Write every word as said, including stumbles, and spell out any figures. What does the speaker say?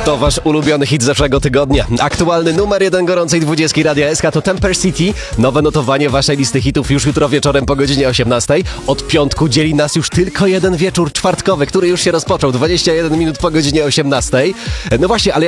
To wasz ulubiony hit zeszłego tygodnia. Aktualny numer jeden gorącej dwudziestki Radia S K to Temper City. Nowe notowanie waszej listy hitów już jutro wieczorem po godzinie osiemnastej. Od piątku dzieli nas już tylko jeden wieczór czwartkowy, który już się rozpoczął. dwadzieścia jeden minut po godzinie osiemnastej. No właśnie, ale